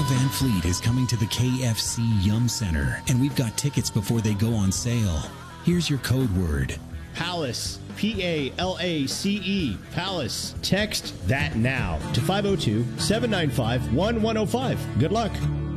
Van Fleet is coming to the KFC Yum Center, and we've got tickets before they go on sale. Here's your code word. Palace. P-A-L-A-C-E. Palace. Text that now to 502-795-1105. Good luck.